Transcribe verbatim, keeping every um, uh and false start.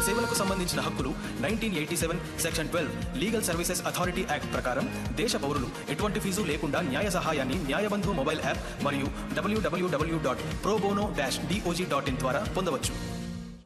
సేవలకు సంబంధించిన హక్కులు nineteen eighty seven section twelve legal services authority act ప్రకారం దేశ పౌరులు ఎటువంటి ఫీజు లేకుండా న్యాయ సహాయాన్ని న్యాయబంధు మొబైల్ యాప్ మరియు డబ్ల్యూడబ్ల్యూడబ్ల్యూ dot pro bono dash DOJ dot in ద్వారా పొందవచ్చు.